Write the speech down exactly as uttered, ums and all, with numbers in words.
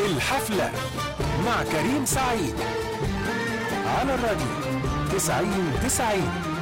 الحفلة مع كريم سعيد على الراديو تسعين تسعين.